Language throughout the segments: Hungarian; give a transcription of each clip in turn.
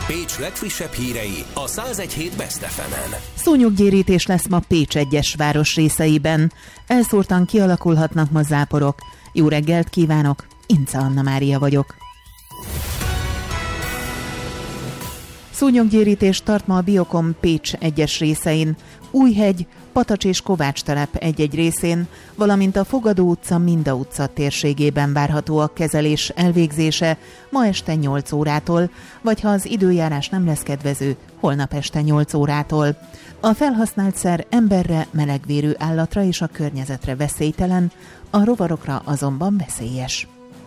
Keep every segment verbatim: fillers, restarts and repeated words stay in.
Pécs legfrissebb hírei a száz egy hét Best ef emen. Szúnyoggyérítés lesz ma Pécs egyes városrészeiben. Elszórtan kialakulhatnak ma záporok. Jó reggelt kívánok, Ince Anna Mária vagyok. Szúnyoggyérítés tart ma a Biokom Pécs egyes részein, Újhegy, Patacs és Kovács telep egy-egy részén, valamint a Fogadó utca, Minda utca térségében várható a kezelés elvégzése ma este nyolc órától, vagy ha az időjárás nem lesz kedvező, holnap este nyolc órától. A felhasznált szer emberre, melegvérű állatra és a környezetre veszélytelen, a rovarokra azonban veszélyes.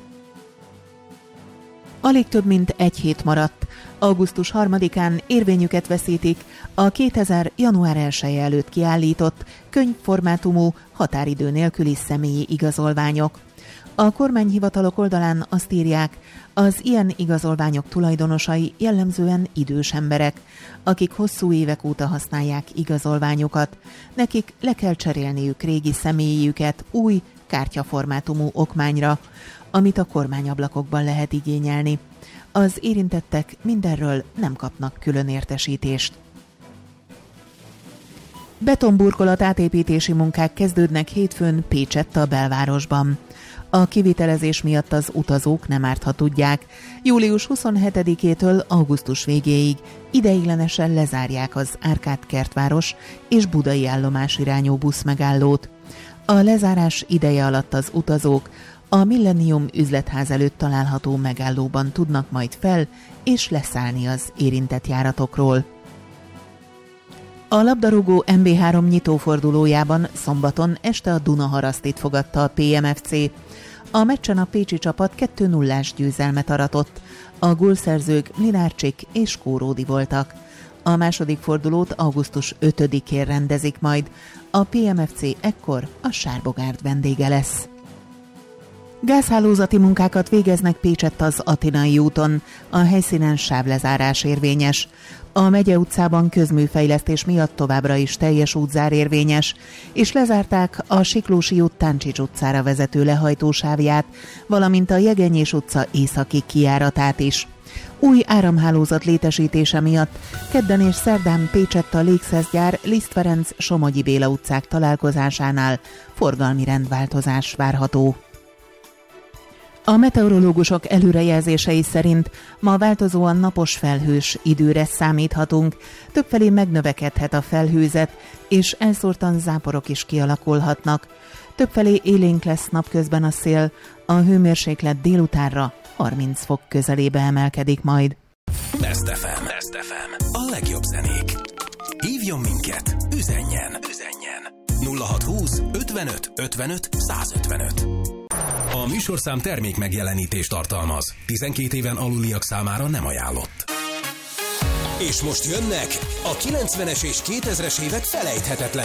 Alig több mint egy hét maradt. augusztus harmadikán érvényüket veszítik a kétezer. január elseje előtt kiállított könyvformátumú, határidő nélküli személyi igazolványok. A kormányhivatalok oldalán azt írják, az ilyen igazolványok tulajdonosai jellemzően idős emberek, akik hosszú évek óta használják igazolványukat. Nekik le kell cserélniük régi személyüket új, kártyaformátumú okmányra, amit a kormányablakokban lehet igényelni. Az érintettek mindenről nem kapnak külön értesítést. Betonburkolat átépítési munkák kezdődnek hétfőn Pécsett a belvárosban. A kivitelezés miatt az utazók nem árt, ha tudják. július huszonhetedikétől augusztus végéig ideiglenesen lezárják az Árkád kertváros és budai állomás irányú buszmegállót. A lezárás ideje alatt az utazók a Millennium üzletház előtt található megállóban tudnak majd fel- és leszállni az érintett járatokról. A labdarúgó em bé három nyitófordulójában szombaton este a Dunaharasztit fogadta a pé em ef cé. A meccsen a pécsi csapat kettő nullás győzelmet aratott. A gólszerzők Mlinárcsik és Kóródi voltak. A második fordulót augusztus ötödikén rendezik majd. A pé em ef cé ekkor a Sárbogárd vendége lesz. Gázhálózati munkákat végeznek Pécsett az Atinai úton, a helyszínen sávlezárás érvényes. A Megye utcában közműfejlesztés miatt továbbra is teljes útzár érvényes, és lezárták a Siklósi út Táncsics utcára vezető lehajtósávját, valamint a Jegenyés utca északi kijáratát is. Új áramhálózat létesítése miatt kedden és szerdán Pécsett a Légszeszgyár, Liszt Ferenc, Somogyi Béla utcák találkozásánál forgalmi rendváltozás várható. A meteorológusok előrejelzései szerint ma változóan napos felhős időre számíthatunk, többfelé megnövekedhet a felhőzet, és elszórtan záporok is kialakulhatnak. Többfelé élénk lesz napközben a szél, a hőmérséklet délutánra harminc fok közelébe emelkedik majd. Best ef em. Best ef em. A legjobb zenék. Hívjon minket, üzenjen, üzenjen. nulla hatszázhúsz ötvenöt ötvenöt százötvenöt. A műsorszám termék megjelenítést tartalmaz. tizenkét éven aluliak számára nem ajánlott. És most jönnek a kilencvenes és kétezres évek felejthetetlen